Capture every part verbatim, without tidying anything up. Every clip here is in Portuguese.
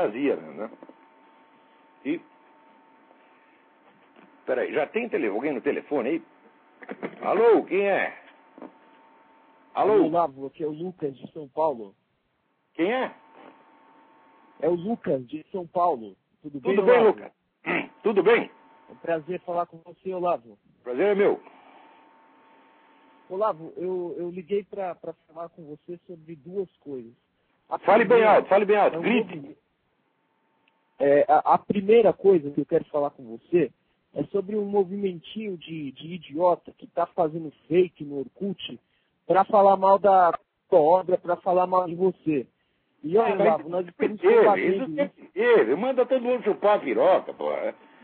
fazia, né? E... Peraí, já tem tele... alguém no telefone aí? Alô, quem é? Alô? Olavo, aqui é o Lucas de São Paulo. Quem é? É o Lucas de São Paulo. Tudo bem, Tudo bem, Olavo? Lucas? Tudo bem? É um prazer falar com você, Olavo. Prazer é meu. Olavo, eu, eu liguei para falar com você sobre duas coisas. A Fale bem primeira alto, fale bem alto, é um grite. novo- é, a, a primeira coisa que eu quero falar com você é sobre um movimentinho de, de idiota que está fazendo fake no Orkut para falar mal da sua obra, para falar mal de você. E olha, Ah, Olavo, nós estamos Teve, isso combatendo isso. sempre teve. Manda todo mundo chupar a piroca, pô.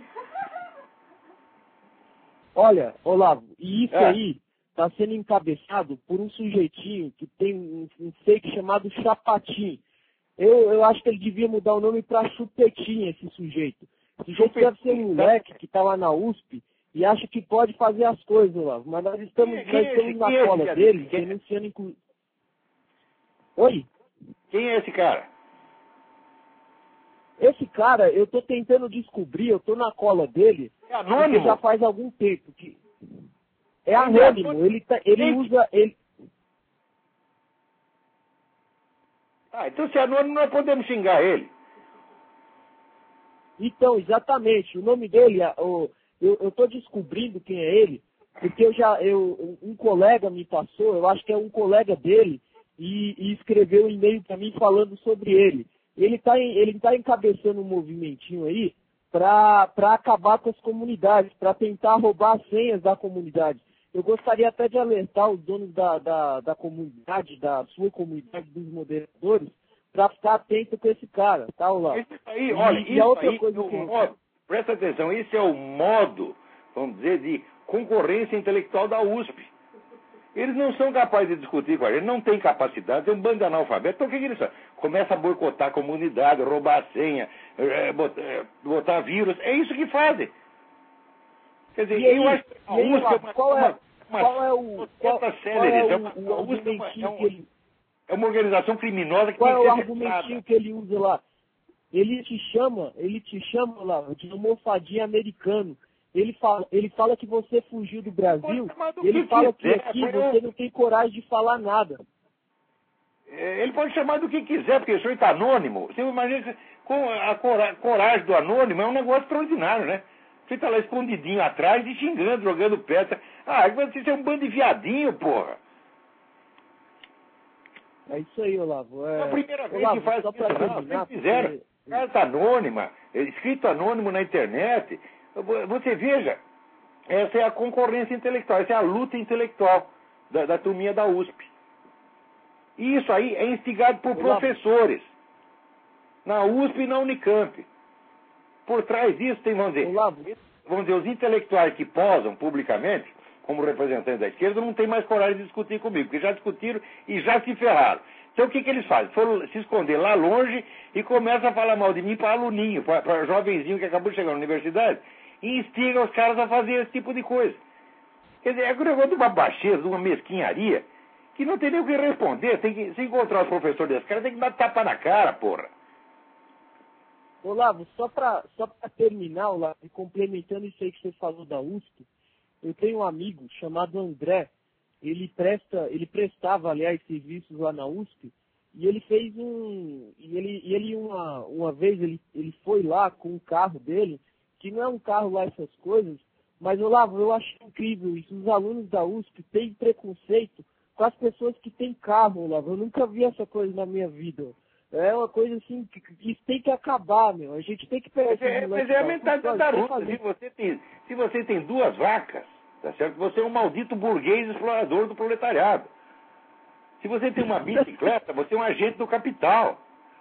Olha, Olavo, e isso É. aí está sendo encabeçado por um sujeitinho que tem um, um fake chamado Chapatin. Eu, eu acho que ele devia mudar o nome para Chupetinha, esse sujeito. O sujeito Chupetinha, deve ser um moleque que está lá na U S P e acha que pode fazer as coisas, Olavo. Mas nós estamos, Quem é- nós quem é estamos esse- na quem é esse cola viado? dele, Quem é- denunciando inclu... Oi? Quem é esse cara? Esse cara, eu tô tentando descobrir, eu tô na cola dele, É porque anônimo? já faz algum tempo que... É Ele é anônimo, anônimo? ele, tá, ele Gente. usa... Ele... Ah, então se é anônimo nós podemos xingar ele. Então, exatamente, o nome dele, a- o- eu, eu tô descobrindo quem é ele, porque eu já, eu, um colega me passou, eu acho que é um colega dele, e, e escreveu um e-mail para mim falando sobre ele. Ele está ele tá encabeçando um movimentinho aí para acabar com as comunidades, para tentar roubar as senhas da comunidade. Eu gostaria até de alertar os donos da, da, da comunidade, da sua comunidade, dos moderadores, para ficar atento com esse cara, tá, Olavo? Isso aí, E- olha, e a isso outra aí coisa é o que eu- modo, presta atenção, isso é o modo, vamos dizer, de concorrência intelectual da U S P. Eles não são capazes de discutir com a gente, não têm capacidade, tem um bando de analfabeto. Então o que, que eles fazem? Começa a boicotar a comunidade, roubar a senha, eh, botar, eh, botar vírus, é isso que fazem. Quer dizer, E aí, eu acho que a e aí, U S P é Olavo, uma, qual é, uma, uma qual é o, qual, seta qual é céleres, é o, uma, o a U S P é uma, é argumentinho um- que ele, é uma organização criminosa que qual é tem o que ser argumentinho fechada. que ele usa lá? Ele te chama, ele te chama lá de almofadinha americano. Ele fala, ele fala que você fugiu do Brasil. Pode chamar do Ele que fala que quiser, aqui foi você eu. não tem coragem de falar nada. É, Ele pode chamar do que quiser, porque o senhor está anônimo. Você imagina que com a cora- coragem do anônimo é um negócio extraordinário, né? Você está lá escondidinho atrás e xingando, jogando pedra. Ah, você é um bando de viadinho, porra. É isso aí, Olavo. É, É a primeira vez Olavo, que faz só isso, pra não. terminar, Vocês fizeram. porque- Carta anônima, é escrito anônimo na internet. Você veja, essa é a concorrência intelectual, essa é a luta intelectual da, da turminha da U S P. E isso aí é instigado por Olavo. professores. Na U S P e na Unicamp. Por trás disso tem, vamos dizer, Olavo, vamos dizer, os intelectuais que posam publicamente, como representantes da esquerda, não têm mais coragem de discutir comigo, porque já discutiram e já se ferraram. Então o que, que eles fazem? Foram se esconder lá longe e começam a falar mal de mim para aluninho, para jovenzinho que acabou de chegar na universidade, e instigam os caras a fazer esse tipo de coisa. Quer dizer, é um negócio de uma baixeza, de uma mesquinharia, que não tem nem o que responder. Tem que, se encontrar os professores desses caras, tem que dar tapa na cara, porra. Olavo, só para só pra terminar, Olavo, e complementando isso aí que você falou da U S P, eu tenho um amigo chamado André, ele presta, ele prestava, aliás, serviços lá na U S P, e ele fez um, e ele, e ele uma, uma vez, ele, ele foi lá com um carro dele, que não é um carro lá essas coisas, mas, Olavo, eu acho incrível isso, os alunos da U S P têm preconceito com as pessoas que têm carro, Olavo, eu nunca vi essa coisa na minha vida. É uma coisa assim que, que isso tem que acabar, meu. A gente tem que pegar Mas é, esses mas moleques é a da U S P, mentalidade da fazer- Rússia. Se você, tem, se você tem duas vacas, tá certo? Você é um maldito burguês explorador do proletariado. Se você tem uma bicicleta, você é um agente do capital.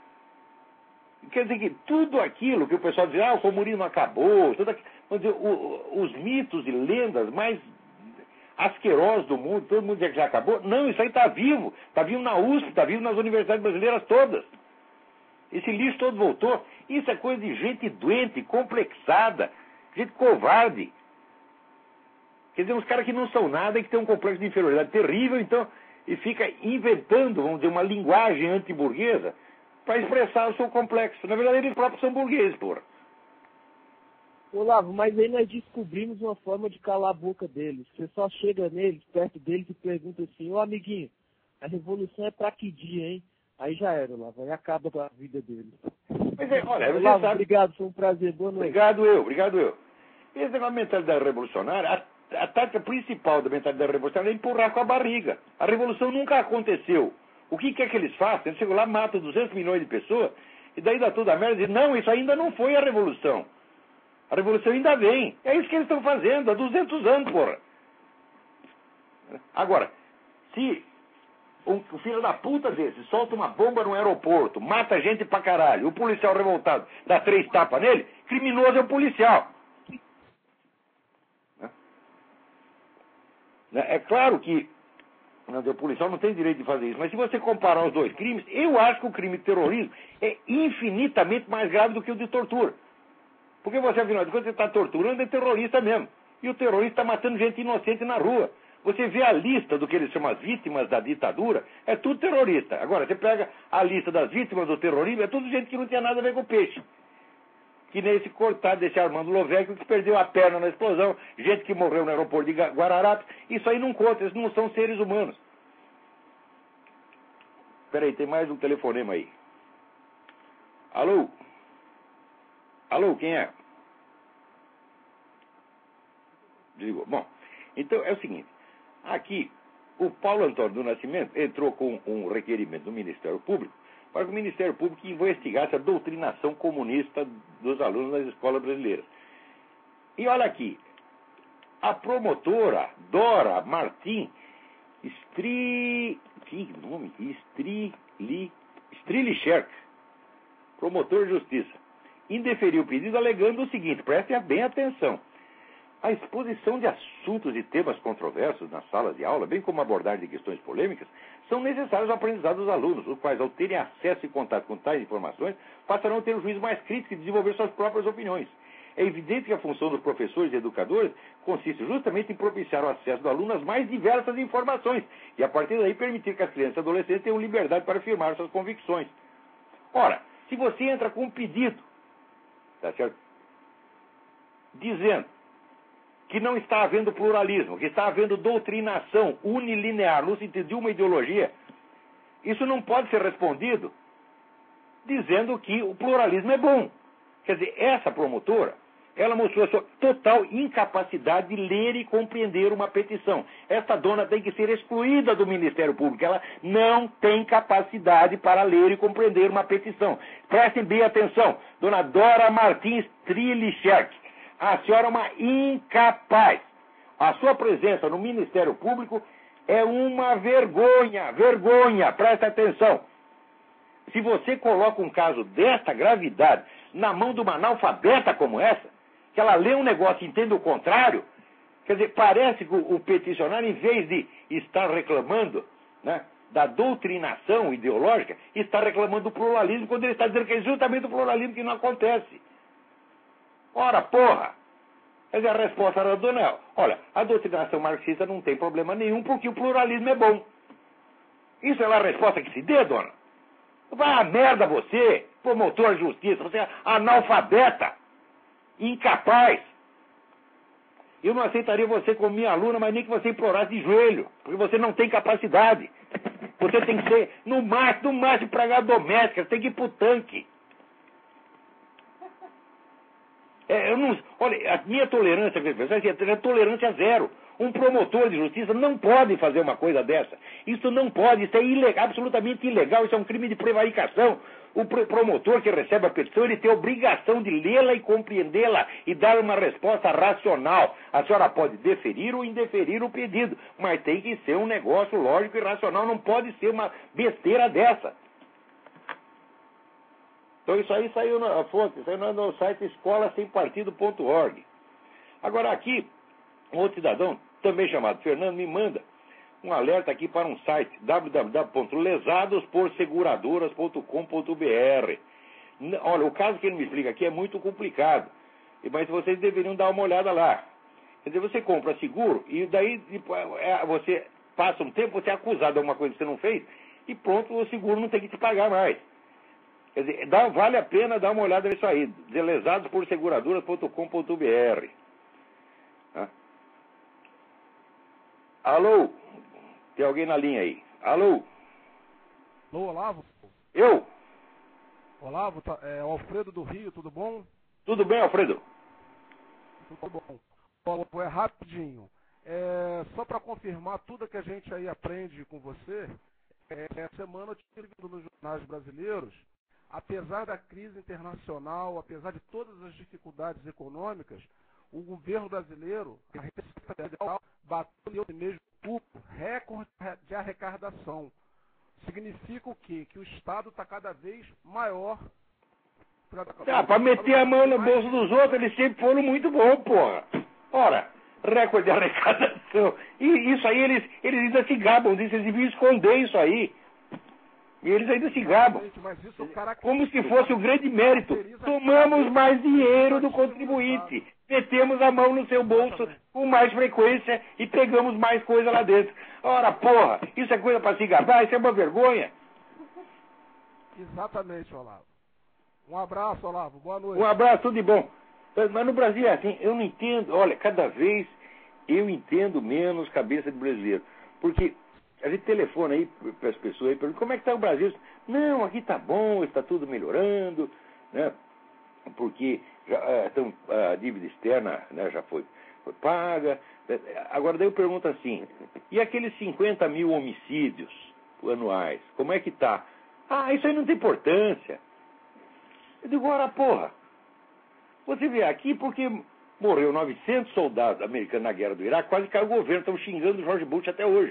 Quer dizer que tudo aquilo que o pessoal diz, ah, o comunismo acabou, tudo aquilo, vamos dizer, o, o, os mitos e lendas mais asquerosos do mundo, todo mundo diz que já acabou. Não, isso aí está vivo. Está vivo na U S P, está vivo nas universidades brasileiras todas. Esse lixo todo voltou. Isso é coisa de gente doente, complexada, gente covarde. Quer dizer, uns caras que não são nada e que têm um complexo de inferioridade terrível, então, e fica inventando, vamos dizer, uma linguagem antiburguesa para expressar o seu complexo. Na verdade, eles próprios são burgueses, porra. Olavo, mas aí nós descobrimos uma forma de calar a boca deles. Você só chega neles, perto deles, e pergunta assim, ô amiguinho, a revolução é pra que dia, hein? Aí já era, Olavo, aí acaba com a vida deles. Mas é, olha, você Olavo, sabe... obrigado, foi um prazer, boa noite. Obrigado eu, obrigado eu. Esse negócio de mentalidade revolucionária, a, a tática principal da mentalidade revolucionária é empurrar com a barriga. A revolução nunca aconteceu. O que quer que eles façam? Eles chegam lá, matam duzentos milhões de pessoas, e daí dá tudo a merda e dizem, não, isso ainda não foi a revolução. A revolução ainda vem. É isso que eles estão fazendo há duzentos anos, porra. Agora, se um, o filho da puta desse solta uma bomba no aeroporto, mata gente pra caralho, o policial revoltado dá três tapas nele, criminoso é o policial. É claro que não, o policial não tem direito de fazer isso, mas se você comparar os dois crimes, eu acho que o crime de terrorismo é infinitamente mais grave do que o de tortura. Porque você, afinal de contas, você está torturando é terrorista mesmo. E o terrorista está matando gente inocente na rua. Você vê a lista do que eles chamam as vítimas da ditadura, é tudo terrorista. Agora, você pega a lista das vítimas do terrorismo, é tudo gente que não tinha nada a ver com peixe. Que nem esse cortado desse Armando Lovecchio que perdeu a perna na explosão, gente que morreu no aeroporto de Guararapes. Isso aí não conta, eles não são seres humanos. Peraí, tem mais um telefonema aí. Alô? Alô, quem é? Digo, bom, então é o seguinte, aqui o Paulo Antônio do Nascimento entrou com um requerimento do Ministério Público para que o Ministério Público investigasse a doutrinação comunista dos alunos das escolas brasileiras. E olha aqui, a promotora Dora Martim Stri... que nome? Strili... Strilicherk, promotor de justiça, indeferiu o pedido alegando o seguinte, prestem bem atenção. A exposição de assuntos e temas controversos nas salas de aula, bem como a abordagem de questões polêmicas, são necessários ao aprendizado dos alunos, os quais, ao terem acesso e contato com tais informações, passarão a ter um juízo mais crítico e desenvolver suas próprias opiniões. É evidente que a função dos professores e educadores consiste justamente em propiciar o acesso do aluno às mais diversas informações e, a partir daí, permitir que as crianças e adolescentes tenham liberdade para afirmar suas convicções. Ora, se você entra com um pedido, tá certo? Dizendo que não está havendo pluralismo, que está havendo doutrinação unilinear no sentido de uma ideologia, isso não pode ser respondido dizendo que o pluralismo é bom. Quer dizer, essa promotora, ela mostrou a sua total incapacidade de ler e compreender uma petição. Esta dona tem que ser excluída do Ministério Público. Ela não tem capacidade para ler e compreender uma petição. Prestem bem atenção. Dona Dora Martins Trilicherk, a senhora é uma incapaz. A sua presença no Ministério Público é uma vergonha. Vergonha, presta atenção. Se você coloca um caso desta gravidade na mão de uma analfabeta como essa, que ela lê um negócio e entende o contrário, quer dizer, parece que o, o peticionário, em vez de estar reclamando, né, da doutrinação ideológica, está reclamando do pluralismo, quando ele está dizendo que é justamente o pluralismo que não acontece. Ora, porra! Quer dizer, a resposta era do Nel. Olha, a doutrinação marxista não tem problema nenhum, porque o pluralismo é bom. Isso é a resposta que se dê, dona? Vai a merda você, promotor de justiça, você é analfabeta, incapaz. Eu não aceitaria você como minha aluna, mas nem que você implorasse de joelho, porque você não tem capacidade. Você tem que ser, no máximo, no máximo, empregada doméstica, você tem que ir pro tanque. É, eu não, olha, a minha tolerância é tolerância zero. Um promotor de justiça não pode fazer uma coisa dessa. Isso não pode, isso é ilegal, absolutamente ilegal, isso é um crime de prevaricação. O promotor que recebe a petição, ele tem a obrigação de lê-la e compreendê-la e dar uma resposta racional. A senhora pode deferir ou indeferir o pedido, mas tem que ser um negócio lógico e racional, não pode ser uma besteira dessa. Então isso aí saiu na fonte, saiu no site escola sem partido ponto org. Agora aqui, um outro cidadão, também chamado Fernando, me manda um alerta aqui para um site, w w w ponto lesados por seguradoras ponto com ponto b r. Olha, o caso que ele me explica aqui é muito complicado, mas vocês deveriam dar uma olhada lá. Quer dizer, você compra seguro e daí você passa um tempo, você é acusado de alguma coisa que você não fez e pronto, o seguro não tem que te pagar mais. Quer dizer, dá, vale a pena dar uma olhada nisso aí. Delezados por seguradoras ponto com ponto br. Tá? Alô? Tem alguém na linha aí? Alô? Alô, Olavo? Eu? Olavo, tá, é o Alfredo do Rio, tudo bom? Tudo bem, Alfredo? Tudo bom. Olavo, é rapidinho. É, só para confirmar tudo que a gente aí aprende com você, é, essa semana eu tive nos jornais brasileiros, apesar da crise internacional, apesar de todas as dificuldades econômicas, o governo brasileiro, a Receita Federal, bateu no mesmo grupo, recorde de arrecadação. Significa o quê? Que o Estado está cada vez maior. Ah, para meter a mão no bolso dos outros, eles sempre foram muito bons, porra. Ora, recorde de arrecadação. E isso aí, eles, eles ainda se gabam disso, eles deviam esconder isso aí. E eles ainda se gabam. Como se fosse o grande mérito. Tomamos mais dinheiro do contribuinte. Metemos a mão no seu bolso com mais frequência e pegamos mais coisa lá dentro. Ora, porra, isso é coisa para se gabar? Isso é uma vergonha? Exatamente, Olavo. Um abraço, Olavo. Boa noite. Um abraço, tudo de bom. Mas no Brasil é assim, eu não entendo. Olha, cada vez eu entendo menos cabeça de brasileiro. Porque a gente telefona aí para as pessoas e pergunta como é que está o Brasil. Não, aqui está bom, está tudo melhorando, né? Porque já, então, a dívida externa, né, já foi, foi paga. Agora daí eu pergunto assim, e aqueles cinquenta mil homicídios anuais, como é que está? Ah, isso aí não tem importância. Eu digo, ora, porra, você vê aqui porque morreu novecentos soldados americanos na guerra do Iraque, quase caiu o governo, estão xingando o George Bush até hoje.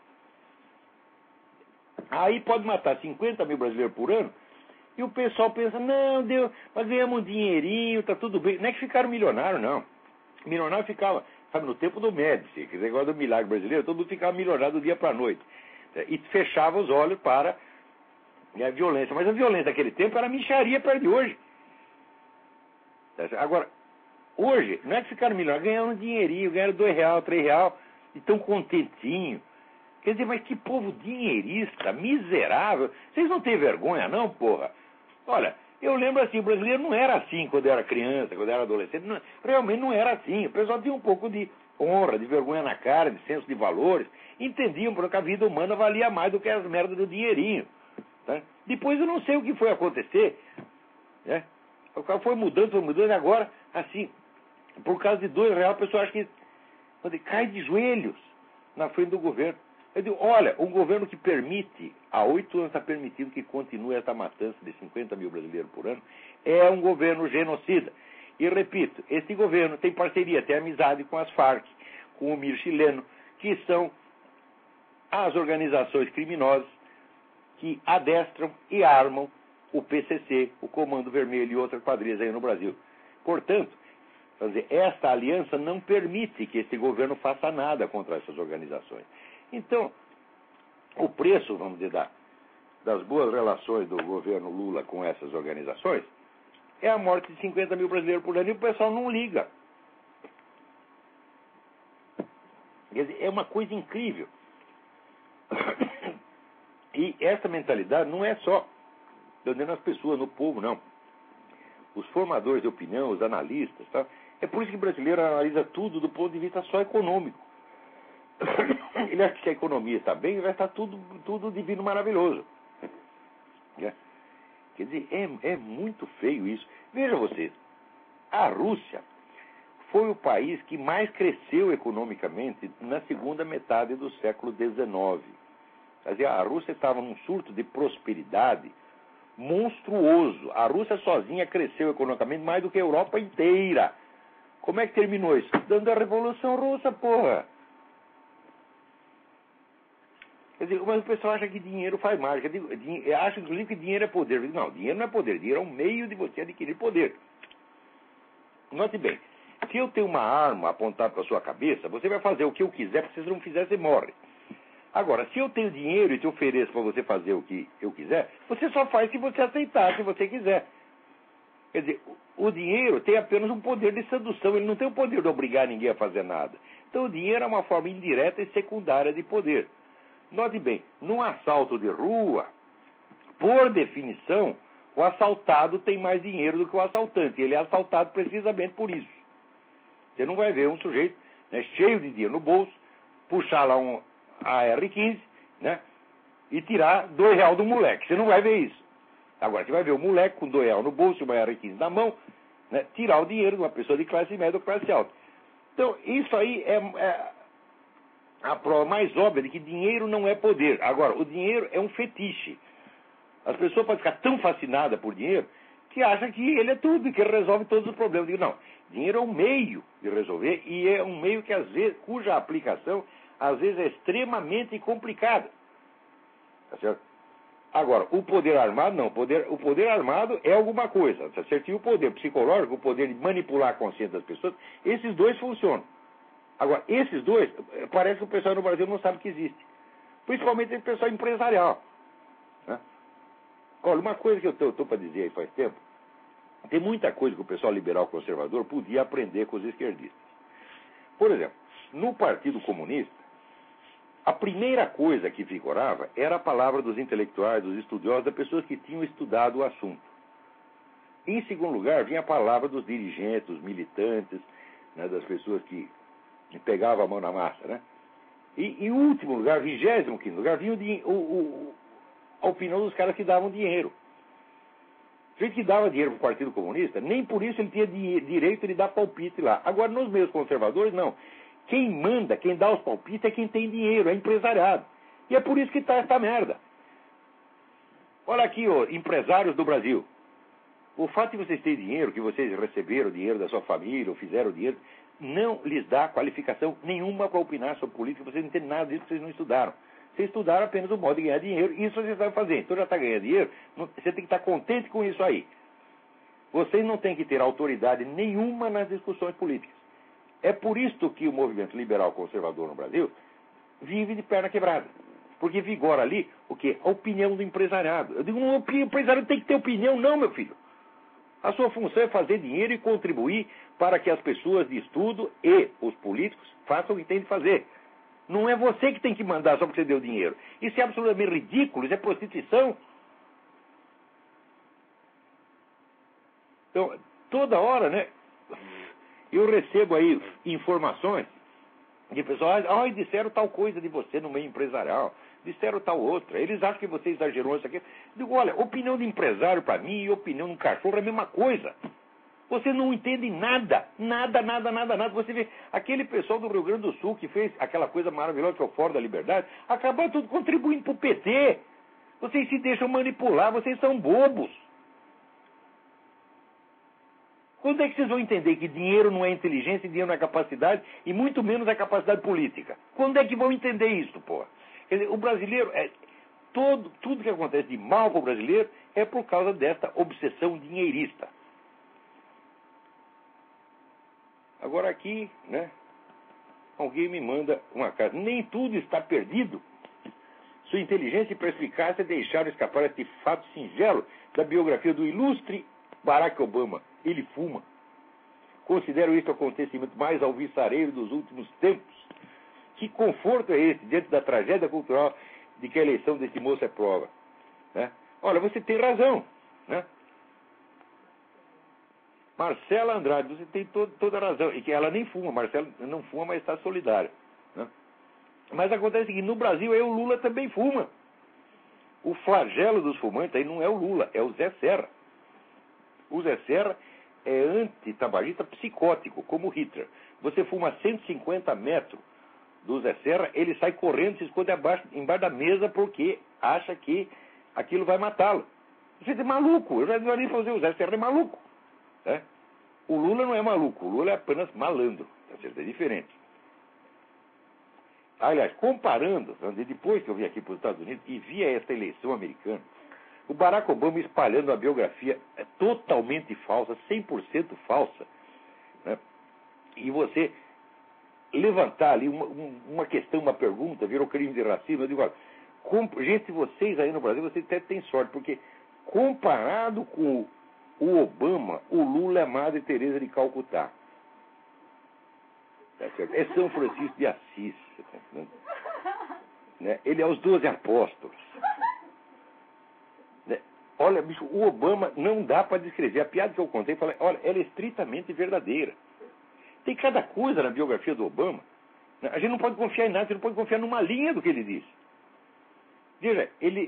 Aí pode matar cinquenta mil brasileiros por ano, e o pessoal pensa, não, deu, mas ganhamos um dinheirinho, tá tudo bem. Não é que ficaram milionários, não. Milionário ficava, sabe, no tempo do Médici, que negócio do milagre brasileiro, todo mundo ficava milionário do dia para a noite. E fechava os olhos para a violência. Mas a violência daquele tempo era mixaria perto de hoje. Agora, hoje, não é que ficaram milionários, ganharam um dinheirinho, ganharam dois reais, três reais, e tão contentinho. Quer dizer, mas que povo dinheirista, miserável. Vocês não têm vergonha, não, porra? Olha, eu lembro assim, o brasileiro não era assim quando era criança, quando era adolescente. Não, realmente não era assim. O pessoal tinha um pouco de honra, de vergonha na cara, de senso de valores. Entendiam porque a vida humana valia mais do que as merdas do dinheirinho. Tá? Depois eu não sei o que foi acontecer. Né? O cara foi mudando, foi mudando, e agora, assim, por causa de dois reais, o pessoal acha que cai de joelhos na frente do governo. Eu digo, olha, um governo que permite, há oito anos está permitindo que continue essa matança de cinquenta mil brasileiros por ano, é um governo genocida. E repito, esse governo tem parceria, tem amizade com as Farc, com o M I R chileno, que são as organizações criminosas que adestram e armam o P C C, o Comando Vermelho e outras quadrilhas aí no Brasil. Portanto, quer dizer, esta aliança não permite que esse governo faça nada contra essas organizações. Então, o preço, vamos dizer, da, das boas relações do governo Lula com essas organizações é a morte de cinquenta mil brasileiros por ano e o pessoal não liga. Quer dizer, é uma coisa incrível. E essa mentalidade não é só nas pessoas, no povo, não. Os formadores de opinião, os analistas, tá? É por isso que o brasileiro analisa tudo do ponto de vista só econômico. Ele acha que se a economia está bem, vai estar tudo, tudo divino maravilhoso. É. Quer dizer, é, é muito feio isso. Veja vocês, a Rússia foi o país que mais cresceu economicamente na segunda metade do século dezenove. Quer dizer, a Rússia estava num surto de prosperidade monstruoso. A Rússia sozinha cresceu economicamente mais do que a Europa inteira. Como é que terminou isso? Dando a Revolução Russa, porra. Quer dizer, mas o pessoal acha que dinheiro faz mágica. Acha, inclusive, que dinheiro é poder. Não, dinheiro não é poder. Dinheiro é um meio de você adquirir poder. Note bem, se eu tenho uma arma apontada para a sua cabeça, você vai fazer o que eu quiser, porque se você não fizer, você morre. Agora, se eu tenho dinheiro e te ofereço para você fazer o que eu quiser, você só faz se você aceitar, se você quiser. Quer dizer, o dinheiro tem apenas um poder de sedução, ele não tem o poder de obrigar ninguém a fazer nada. Então o dinheiro é uma forma indireta e secundária de poder. Note bem, num assalto de rua, por definição, O assaltado tem mais dinheiro do que o assaltante. Ele é assaltado precisamente por isso. Você não vai ver um sujeito, né, cheio de dinheiro no bolso, puxar lá um A R quinze, né, e tirar dois reais do moleque. Você não vai ver isso. Agora, você vai ver o moleque com dois reais no bolso e uma A R quinze na mão, né, tirar o dinheiro de uma pessoa de classe média ou classe alta. Então, isso aí é, é a prova mais óbvia de que dinheiro não é poder. Agora, o dinheiro é um fetiche. As pessoas podem ficar tão fascinadas por dinheiro que acham que ele é tudo, que ele resolve todos os problemas. Eu digo, não, dinheiro é um meio de resolver e é um meio que às vezes, cuja aplicação às vezes é extremamente complicada. Tá certo? Agora, o poder armado, não. O poder, o poder armado é alguma coisa. Tá certo? E o poder psicológico, o poder de manipular a consciência das pessoas, esses dois funcionam. Agora, esses dois, parece que o pessoal no Brasil não sabe que existe. Principalmente o pessoal empresarial. Né? Olha, uma coisa que eu estou para dizer aí faz tempo, tem muita coisa que o pessoal liberal conservador podia aprender com os esquerdistas. Por exemplo, no Partido Comunista, a primeira coisa que vigorava era a palavra dos intelectuais, dos estudiosos, das pessoas que tinham estudado o assunto. Em segundo lugar, vinha a palavra dos dirigentes, dos militantes, né, das pessoas que, que pegavam a mão na massa. Né? E em último lugar, vigésimo quinto lugar, vinha o, o, o, a opinião dos caras que davam dinheiro. O jeito que dava dinheiro para o Partido Comunista, nem por isso ele tinha di direito de dar palpite lá. Agora, nos meios conservadores, não. Quem manda, quem dá os palpites é quem tem dinheiro, é empresariado. E é por isso que está essa merda. Olha aqui, ó, empresários do Brasil. O fato de vocês terem dinheiro, que vocês receberam o dinheiro da sua família, ou fizeram o dinheiro, não lhes dá qualificação nenhuma para opinar sobre política. Vocês não entendem nada disso, vocês não estudaram. Vocês estudaram apenas o modo de ganhar dinheiro, e isso vocês sabem fazer. Então já está ganhando dinheiro, você tem que estar contente com isso aí. Vocês não têm que ter autoridade nenhuma nas discussões políticas. É por isso que o movimento liberal conservador no Brasil vive de perna quebrada. Porque vigora ali o quê? A opinião do empresariado. Eu digo, não, o empresário tem que ter opinião, não, meu filho. A sua função é fazer dinheiro e contribuir para que as pessoas de estudo e os políticos façam o que tem de fazer. Não é você que tem que mandar só porque você deu dinheiro. Isso é absolutamente ridículo, isso é prostituição. Então, toda hora, né? Eu recebo aí informações de pessoas, ah, disseram tal coisa de você no meio empresarial, disseram tal outra, eles acham que você exagerou isso aqui. Eu digo, olha, opinião de empresário para mim e opinião de um cachorro é a mesma coisa. Você não entende nada, nada, nada, nada, nada. Você vê, aquele pessoal do Rio Grande do Sul que fez aquela coisa maravilhosa que é o Fórum da Liberdade, acabou tudo contribuindo para o P T. Vocês se deixam manipular, vocês são bobos. Quando é que vocês vão entender que dinheiro não é inteligência, dinheiro não é capacidade, e muito menos é capacidade política? Quando é que vão entender isso, pô? Quer dizer, o brasileiro, é, todo, tudo que acontece de mal com o brasileiro é por causa desta obsessão dinheirista. Agora aqui, né, alguém me manda uma carta. Nem tudo está perdido. Sua inteligência e perspicácia deixaram escapar este fato singelo da biografia do ilustre Barack Obama. Ele fuma. Considero este o acontecimento mais alvissareiro dos últimos tempos. Que conforto é esse diante da tragédia cultural de que a eleição desse moço é prova? Né? Olha, você tem razão. Né? Marcela Andrade, você tem todo, toda a razão. E que ela nem fuma. Marcela não fuma, mas está solidária. Né? Mas acontece o seguinte, no Brasil aí o Lula também fuma. O flagelo dos fumantes aí não é o Lula, é o Zé Serra. O Zé Serra é antitabagista psicótico, como o Hitler. Você fuma a cento e cinquenta metros do Zé Serra, ele sai correndo, se esconde abaixo, embaixo da mesa porque acha que aquilo vai matá-lo. Você é maluco, eu já não nem fazer, o Zé Serra é maluco. Né? O Lula não é maluco, o Lula é apenas malandro, tá certo? É diferente. Aliás, comparando, depois que eu vim aqui para os Estados Unidos e vi esta eleição americana, o Barack Obama espalhando uma biografia totalmente falsa, cem por cento falsa, né? E você levantar ali uma, uma questão, uma pergunta, virou crime de racismo. Eu digo, olha, com, gente, vocês aí no Brasil, vocês até têm sorte, porque comparado com o Obama, o Lula é Madre Teresa de Calcutá. Tá certo? É São Francisco de Assis. Né? Ele é os doze apóstolos. Olha, bicho, o Obama não dá para descrever. A piada que eu contei, falei, olha, ela é estritamente verdadeira. Tem cada coisa na biografia do Obama. A gente não pode confiar em nada, você não pode confiar numa linha do que ele disse. Veja, ele...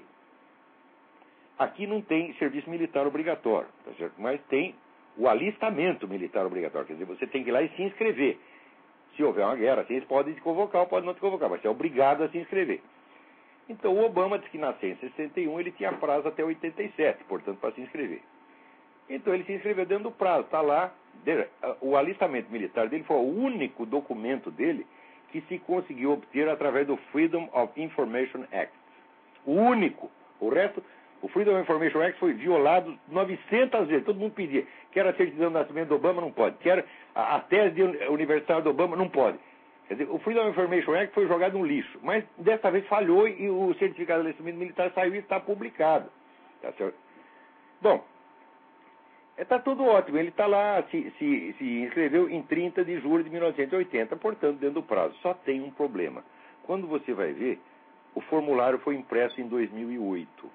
Aqui não tem serviço militar obrigatório, tá certo? Mas tem o alistamento militar obrigatório. Quer dizer, você tem que ir lá e se inscrever. Se houver uma guerra, assim, eles podem te convocar ou podem não te convocar, mas você é obrigado a se inscrever. Então, o Obama disse que nasceu em sessenta e um, ele tinha prazo até oitenta e sete, portanto, para se inscrever. Então, ele se inscreveu dentro do prazo. Está lá. O alistamento militar dele foi o único documento dele que se conseguiu obter através do Freedom of Information Act. O único. O resto, o Freedom of Information Act foi violado novecentas vezes. Todo mundo pedia. Quer a certidão de nascimento do Obama? Não pode. Quer a, a tese universitária do Obama? Não pode. Quer dizer, o Freedom of Information Act foi jogado no lixo. Mas dessa vez falhou e o certificado de alistamento militar saiu e está publicado. Tá certo? Bom, está tudo ótimo. Ele está lá, se, se, se inscreveu em trinta de julho de mil novecentos e oitenta, portanto, dentro do prazo. Só tem um problema. Quando você vai ver, o formulário foi impresso em dois mil e oito.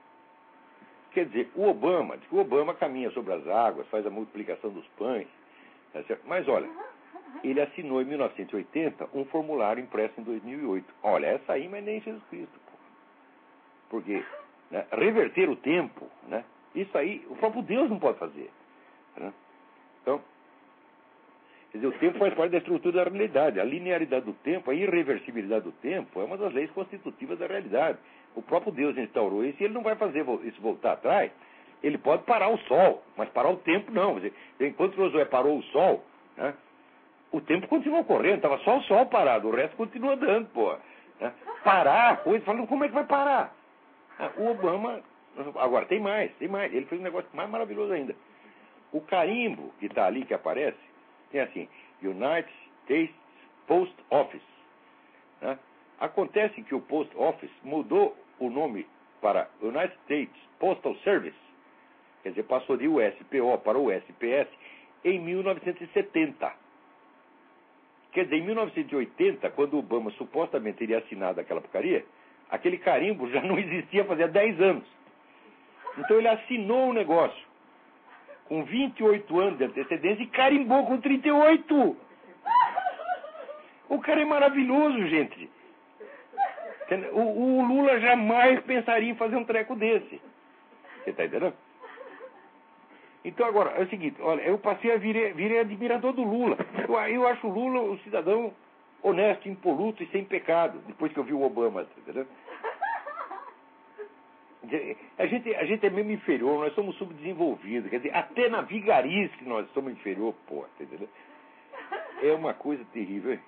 Quer dizer, o Obama, o Obama caminha sobre as águas, faz a multiplicação dos pães, tá certo? Mas olha, ele assinou em mil novecentos e oitenta um formulário impresso em dois mil e oito. Olha, essa aí, mas nem Jesus Cristo. Pô. Porque né, reverter o tempo, né, isso aí, o próprio Deus não pode fazer. Né? Então, quer dizer, o tempo faz parte da estrutura da realidade. A linearidade do tempo, a irreversibilidade do tempo, é uma das leis constitutivas da realidade. O próprio Deus instaurou isso e ele não vai fazer isso voltar atrás. Ele pode parar o sol, mas parar o tempo não. Quer dizer, enquanto Josué parou o sol, né, o tempo continuou correndo, estava só o sol parado, o resto continua andando, pô. Né? Parar a coisa, falando, como é que vai parar? O Obama, agora tem mais, tem mais, ele fez um negócio mais maravilhoso ainda. O carimbo que está ali, que aparece, tem assim, United States Post Office. Né? Acontece que o Post Office mudou o nome para United States Postal Service, quer dizer, passou de U S P O para U S P S em mil novecentos e setenta. Quer dizer, em mil novecentos e oitenta, quando o Obama supostamente teria assinado aquela porcaria, aquele carimbo já não existia fazia dez anos. Então ele assinou o negócio com vinte e oito anos de antecedência e carimbou com trinta e oito. O cara é maravilhoso, gente. O, o Lula jamais pensaria em fazer um treco desse. Você está entendendo? Então, agora, é o seguinte, olha, eu passei a virei, virei admirador do Lula. Eu, eu acho o Lula um cidadão honesto, impoluto e sem pecado, depois que eu vi o Obama, tá entendendo? A gente, a gente é mesmo inferior, nós somos subdesenvolvidos, quer dizer, até na vigarice nós somos inferior, pô, tá entendendo? É uma coisa terrível, hein?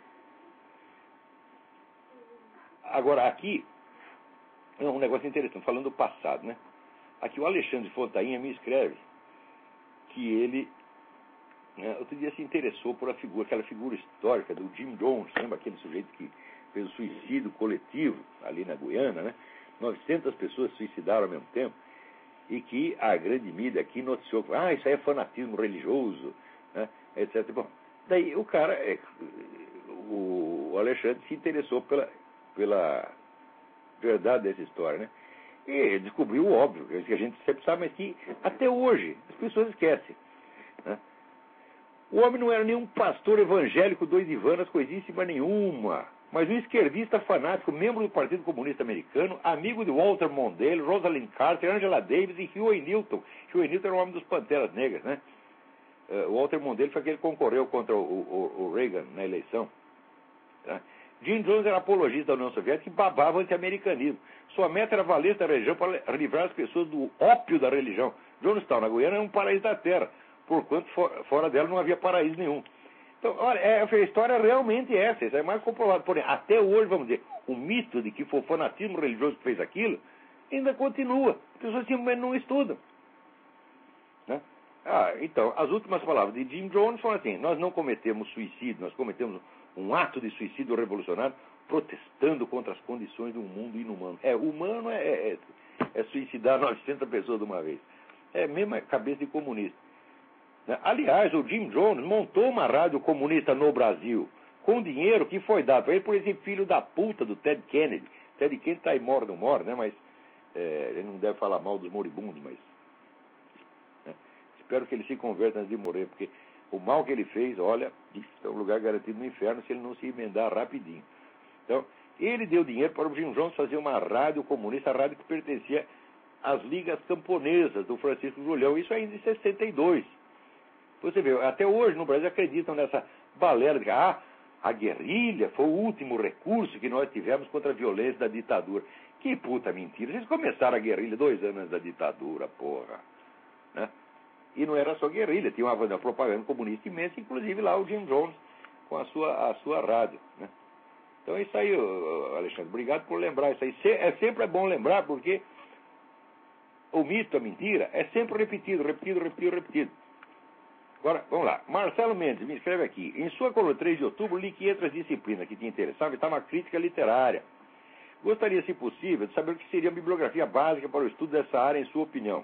Agora, aqui, é um negócio interessante, falando do passado, né? Aqui o Alexandre Fontainha me escreve que ele, né, outro dia se interessou por a figura, aquela figura histórica do Jim Jones, lembra aquele sujeito que fez o suicídio coletivo ali na Guiana, né? novecentas pessoas se suicidaram ao mesmo tempo, e que a grande mídia aqui noticiou, ah, isso aí é fanatismo religioso, né, etcétera. Bom, daí o cara, é, o Alexandre se interessou pela, pela verdade dessa história, né? E descobriu o óbvio, que a gente sempre sabe, mas que até hoje as pessoas esquecem. Né? O homem não era nenhum pastor evangélico doidivanas, coisíssima nenhuma, mas um esquerdista fanático, membro do Partido Comunista Americano, amigo de Walter Mondale, Rosalind Carter, Angela Davis e Huey Newton. Huey Newton era o homem dos Panteras Negras, né? Uh, Walter Mondale foi aquele que concorreu contra o, o, o Reagan na eleição. Tá? Jim Jones era apologista da União Soviética e babava anti-americanismo. Sua meta era valer esta religião para livrar as pessoas do ópio da religião. Jonestown, na Guiana, era um paraíso da terra, porquanto for, fora dela não havia paraíso nenhum. Então, olha, é, a história é realmente essa, isso é mais comprovado. Porém, até hoje, vamos dizer, o mito de que foi o fanatismo religioso que fez aquilo, ainda continua. As pessoas simplesmente não estudam. Né? Ah, então, as últimas palavras de Jim Jones foram assim, nós não cometemos suicídio, nós cometemos um ato de suicídio revolucionário protestando contra as condições de um mundo inumano. É, humano é, é, é suicidar novecentas pessoas de uma vez. É a mesma cabeça de comunista. Aliás, o Jim Jones montou uma rádio comunista no Brasil, com dinheiro que foi dado para ele por esse filho da puta do Ted Kennedy. Ted Kennedy está aí, mora, não mora, né? Mas É, ele não deve falar mal dos moribundos, mas né, espero que ele se converta antes de morrer, porque o mal que ele fez, olha, é um lugar garantido no inferno se ele não se emendar rapidinho. Então, ele deu dinheiro para o Jim Jones fazer uma rádio comunista, a rádio que pertencia às ligas camponesas do Francisco Julião, isso ainda em sessenta e dois. Você vê, até hoje no Brasil acreditam nessa balela de que ah, a guerrilha foi o último recurso que nós tivemos contra a violência da ditadura. Que puta mentira. Vocês começaram a guerrilha dois anos antes da ditadura, porra. Né? E não era só guerrilha, tinha uma, uma propaganda comunista imensa, inclusive lá o Jim Jones com a sua, a sua rádio. Né? Então é isso aí, Alexandre. Obrigado por lembrar isso aí. É sempre é bom lembrar, porque o mito, a mentira, é sempre repetido, repetido, repetido, repetido. Agora, vamos lá. Marcelo Mendes me escreve aqui. Em sua coluna três de outubro, li que entre as disciplinas que te interessavam estava a crítica literária. Gostaria, se possível, de saber o que seria a bibliografia básica para o estudo dessa área, em sua opinião.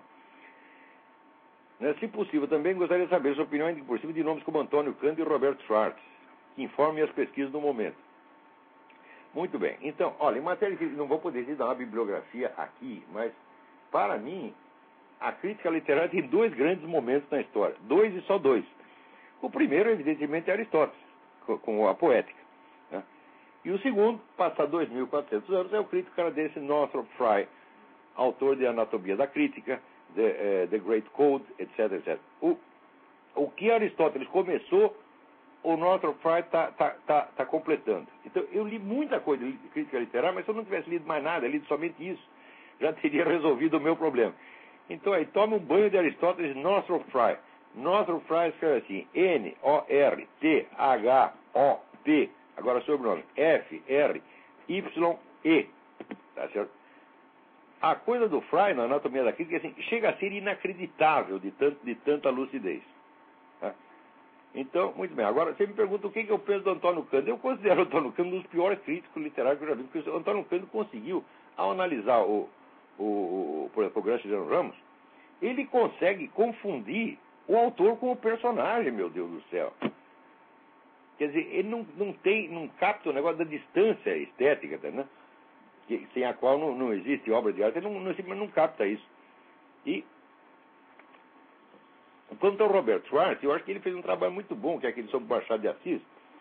Né? Se possível, também gostaria de saber sua opinião, por cima, de nomes como Antônio Cândido e Roberto Schwartz, que informem as pesquisas do momento. Muito bem. Então, olha, em matéria de... Não vou poder te dar uma bibliografia aqui, mas, para mim, a crítica literária tem dois grandes momentos na história. Dois e só dois. O primeiro, evidentemente, é Aristóteles, com a Poética. Né? E o segundo, passado dois mil e quatrocentos anos, é o crítico canadense Northrop Frye, autor de Anatomia da Crítica, The, uh, The Great Code, etc, etcétera. O, o que Aristóteles começou, o Northrop Frye está tá, tá, tá completando. Então, eu li muita coisa de crítica literária, mas se eu não tivesse lido mais nada, lido somente isso, já teria resolvido o meu problema. Então, aí, toma um banho de Aristóteles, Northrop Frye. Northrop Frye escreve assim, N O R T H O P, agora sobrenome, F R Y E. Tá certo? A coisa do Frye na Anatomia da Crítica assim, chega a ser inacreditável de, tanto, de tanta lucidez. Tá? Então, muito bem. Agora, você me pergunta o que, que eu penso do Antônio Cândido. Eu considero o Antônio Cândido um dos piores críticos literários que eu já vi, porque o Antônio Cândido conseguiu, ao analisar o, o, o, por exemplo, o Graciliano Ramos, ele consegue confundir o autor com o personagem, meu Deus do céu. Quer dizer, ele não, não tem, não capta o negócio da distância estética, né? Que, sem a qual não, não existe obra de arte, ele não, não, não capta isso. E, quanto ao Roberto Schwartz, eu acho que ele fez um trabalho muito bom, que é aquele sobre Machado de Assis,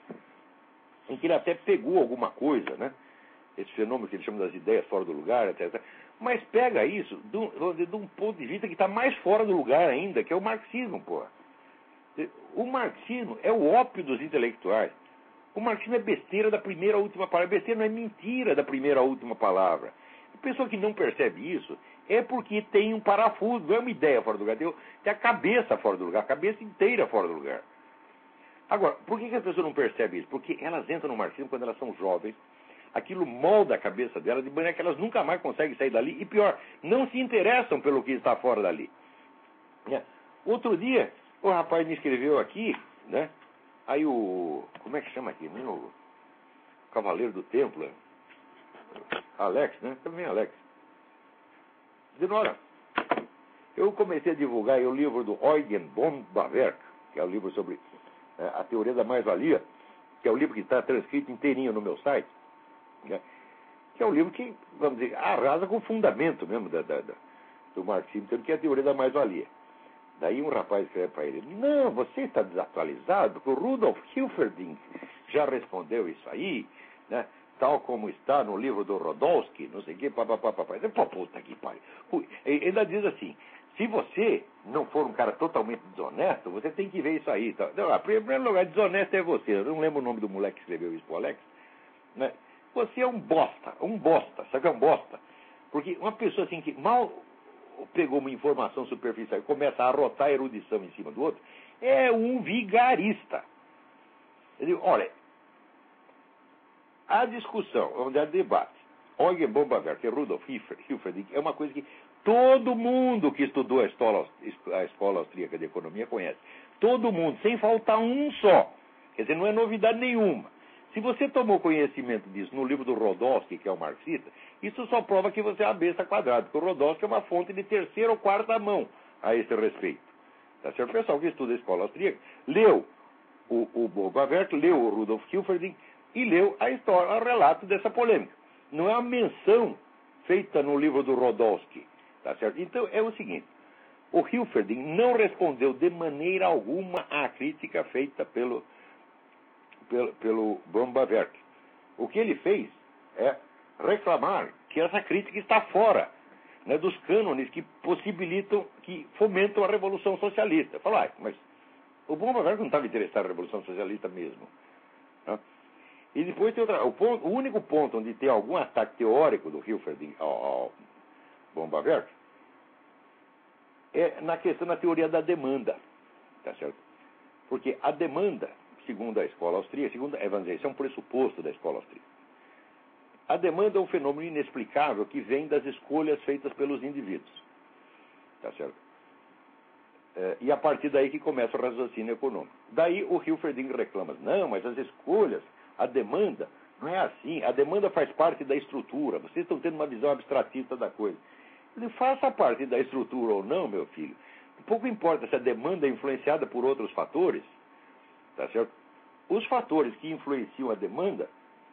em que ele até pegou alguma coisa, né? Esse fenômeno que ele chama das ideias fora do lugar, etcétera. Mas pega isso de um, de um ponto de vista que está mais fora do lugar ainda, que é o marxismo, porra. O marxismo é o ópio dos intelectuais. O marxismo é besteira da primeira à última palavra. Besteira não é mentira da primeira à última palavra. A pessoa que não percebe isso é porque tem um parafuso, não é uma ideia fora do lugar, tem, tem a cabeça fora do lugar, a cabeça inteira fora do lugar. Agora, por que, que as pessoas não percebem isso? Porque elas entram no marxismo quando elas são jovens, aquilo molda a cabeça delas, de maneira que elas nunca mais conseguem sair dali, e pior, não se interessam pelo que está fora dali. É. Outro dia, o rapaz me escreveu aqui, né? Aí o... Como é que chama aqui? Né? O Cavaleiro do Templo. Alex, né? Também Alex. Dizendo, olha, eu comecei a divulgar aí o livro do Eugen von Bauwerk, que é o livro sobre é, a teoria da mais-valia, que é o livro que está transcrito inteirinho no meu site, né? Que é um livro que, vamos dizer, arrasa com o fundamento mesmo da, da, da, do marxismo, que é a teoria da mais-valia. Daí um rapaz escreve para ele, não, você está desatualizado, porque o Rudolf Hilferding já respondeu isso aí, né? Tal como está no livro do Rodolsky, não sei o que, papapá, papapá. Pô, puta que pariu. Ele ainda diz assim, se você não for um cara totalmente desonesto, você tem que ver isso aí. Tá? Não, em primeiro lugar, desonesto é você. Eu não lembro o nome do moleque que escreveu isso pro Alex. Né? Você é um bosta, um bosta, sabe o que é um bosta? Porque uma pessoa assim que mal pegou uma informação superficial e começa a arrotar a erudição em cima do outro, é um vigarista. Ele, olha, a discussão, onde há debate, Eugen von Bauwerk e Rudolf Hilferding é uma coisa que todo mundo que estudou a escola, a escola austríaca de economia conhece. Todo mundo, sem faltar um só. Quer dizer, não é novidade nenhuma. Se você tomou conhecimento disso no livro do Rodolsky, que é o marxista, isso só prova que você é uma besta quadrada, porque o Rodolsky é uma fonte de terceira ou quarta mão a esse respeito. Tá certo? O pessoal que estuda a escola austríaca leu o, o Bauwerk, leu o Rudolf Hilferding e leu a história, o relato dessa polêmica. Não é uma menção feita no livro do Rodolsky. Tá certo? Então, é o seguinte. O Hilferding não respondeu de maneira alguma à crítica feita pelo, pelo, pelo Bombaverk. O que ele fez é reclamar que essa crítica está fora, né, dos cânones que possibilitam, que fomentam a Revolução Socialista. Falar, ah, mas o Bombaverk não estava interessado na Revolução Socialista mesmo. Né? E depois tem outra, o, ponto, o único ponto onde tem algum ataque teórico do Hilferding ao, ao Bombaverk é na questão da teoria da demanda, tá certo? Porque a demanda, segundo a escola austríaca, segundo, é, vamos dizer, isso é um pressuposto da escola austríaca. A demanda é um fenômeno inexplicável que vem das escolhas feitas pelos indivíduos, tá certo? É, e a partir daí que começa o raciocínio econômico. Daí o Hilferding reclama, não, mas as escolhas, a demanda, não é assim, a demanda faz parte da estrutura, vocês estão tendo uma visão abstratista da coisa. Ele faça parte da estrutura ou não, meu filho. Pouco importa se a demanda é influenciada por outros fatores, tá certo? Os fatores que influenciam a demanda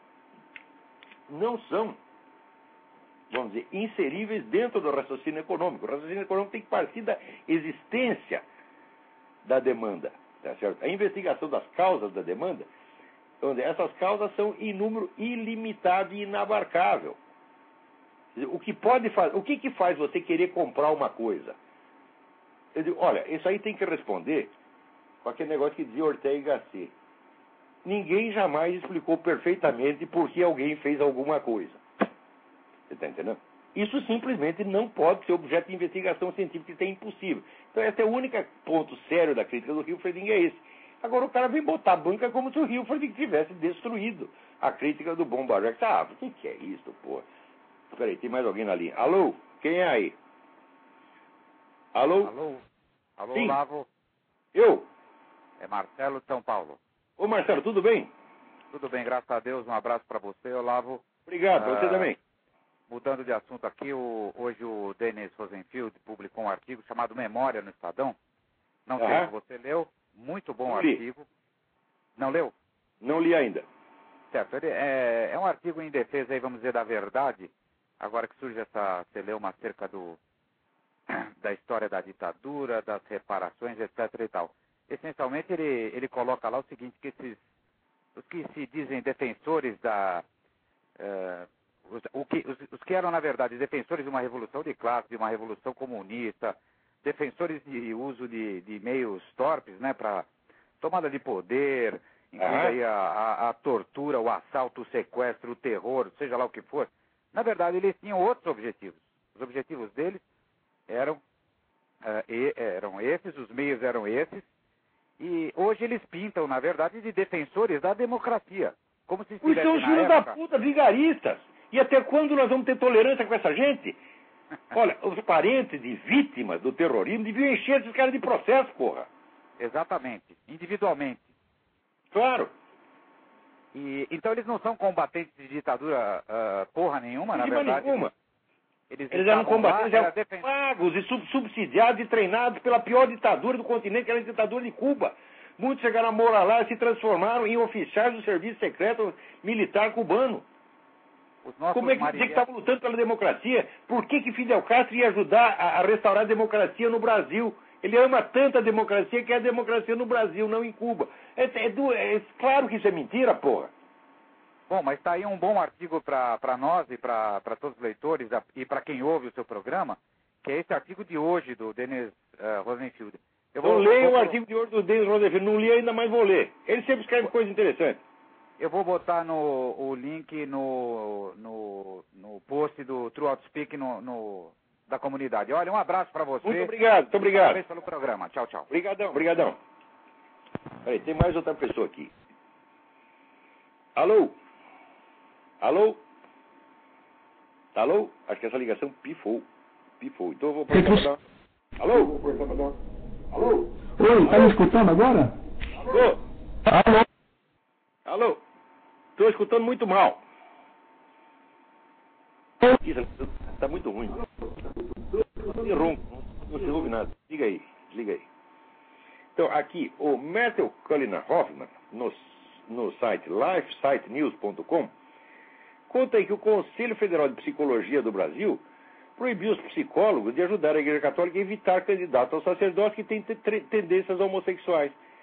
não são, vamos dizer, inseríveis dentro do raciocínio econômico. O raciocínio econômico tem que partir da existência da demanda, tá certo? A investigação das causas da demanda, onde essas causas são em número ilimitado e inabarcável. O que pode fazer, o que, que faz você querer comprar uma coisa? Eu digo, olha, isso aí tem que responder com aquele negócio que dizia Ortega y Gasset. Ninguém jamais explicou perfeitamente por que alguém fez alguma coisa. Você está entendendo? Isso simplesmente não pode ser objeto de investigação científica, isso é impossível. Então esse é o único ponto sério da crítica do Hilferding, é esse. Agora o cara vem botar a banca como se o Hilferding tivesse destruído a crítica do Bombaverk. Ah, o que, que é isso, pô? Peraí, tem mais alguém na linha. Alô? Quem é aí? Alô? Alô? Alô, Sim. Olavo? Eu? É Marcelo de São Paulo. Ô, Marcelo, tudo bem? Tudo bem, graças a Deus. Um abraço para você, Olavo. Obrigado, Ah, você também. Mudando de assunto aqui, o, hoje o Denis Rosenfield publicou um artigo chamado Memória no Estadão. Não sei Aham. se você leu. Muito bom Não li. artigo. Não leu? Não li ainda. Certo. Ele é, é um artigo em defesa, aí, vamos dizer, da verdade. Agora que surge essa celeuma acerca do, da história da ditadura, das reparações, etc e tal. Essencialmente, ele, ele coloca lá o seguinte, que esses, os que se dizem defensores da... Uh, os, o que, os, os que eram, na verdade, defensores de uma revolução de classe, de uma revolução comunista, defensores de uso de, de meios torpes, né, para tomada de poder, incluindo Aham. aí a, a, a tortura, o assalto, o sequestro, o terror, seja lá o que for. Na verdade, eles tinham outros objetivos. Os objetivos deles eram, uh, e, eram esses, os meios eram esses, e hoje eles pintam, na verdade, de defensores da democracia. Como se Os estivesse são os na filhos época... da puta vigaristas. E até quando nós vamos ter tolerância com essa gente? Olha, os parentes de vítimas do terrorismo deviam encher esses caras de processo, porra. Exatamente, individualmente. Claro. E, então eles não são combatentes de ditadura uh, porra nenhuma, na De verdade. nenhuma. Eles, Eles eram estavam lá, combatentes, era eram defen- pagos e sub- subsidiados e treinados pela pior ditadura do continente, que era a ditadura de Cuba. Muitos chegaram a morar lá e se transformaram em oficiais do serviço secreto militar cubano. Os nossos Como é que você marinheiros- que estava lutando pela democracia? Por que, que Fidel Castro ia ajudar a, a restaurar a democracia no Brasil? Ele ama tanto a democracia que é a democracia no Brasil, não em Cuba. É, é, do- é claro que isso é mentira, porra. Bom, mas está aí um bom artigo para nós e para todos os leitores a- e para quem ouve o seu programa, que é esse artigo de hoje do Denis uh, Rosenfield. Eu Eu vou, leio vou- o artigo de hoje do Denis Rosenfield, não li ainda, mas vou ler. Ele sempre escreve coisa interessante. Eu vou botar no, o link no, no, no post do True Outspeak no, no, da comunidade. Olha, um abraço para você. Muito obrigado, muito obrigado. Parabéns pelo programa. Tchau, tchau. Obrigadão, obrigadão. Peraí, tem mais outra pessoa aqui. Alô? Alô? Alô? Acho que essa ligação pifou. Pifou. Então eu vou aproveitar pra dar... Alô? Vou aproveitar pra dar... Alô? Oi, tá me escutando agora? Alô? Alô? Alô? Estou escutando muito mal. Isso está muito ruim. Estou ronco, não se ouve nada. Liga aí, liga aí. Então, aqui, o Matthew Cullinan Hoffman, no, no site life site news ponto com, Conta aí que o Conselho Federal de Psicologia do Brasil proibiu os psicólogos de ajudar a Igreja Católica a evitar candidatos ao sacerdócio que têm tendências homossexuais.